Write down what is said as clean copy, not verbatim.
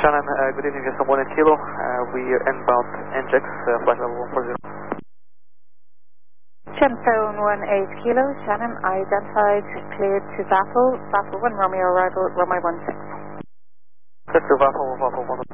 Shannon, good evening, just 1 kilo. We are inbound NGX, flight level 140. Gemstone 18 kilo, Shannon, identified, cleared to Vassal, Vassal 1 Romeo arrival, runway 16. Clear to Vassal 1.